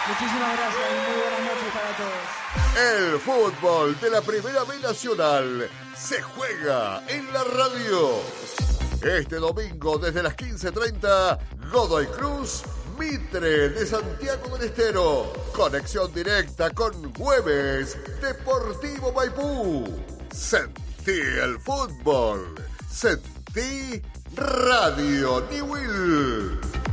Muchísimas gracias y muy buenas noches para todos. El fútbol de la Primera B Nacional se juega en la radio. Este domingo desde las 15:30, Godoy Cruz, Mitre de Santiago del Estero. Conexión directa con Güemes Deportivo Maipú. Sentí el fútbol. Sentí Radio Newell.